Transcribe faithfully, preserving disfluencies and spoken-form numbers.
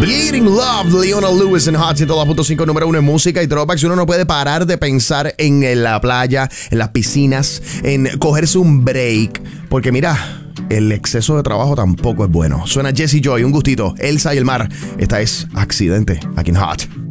Bleeding Love, Leona Lewis en Hot ciento dos punto cinco, número uno en música y throwbacks. Uno no puede parar de pensar en la playa, en las piscinas, en cogerse un break. Porque mira, el exceso de trabajo tampoco es bueno. Suena Jessie Joy, un gustito. Elsa y el mar. Esta es Accidente, aquí en Hot.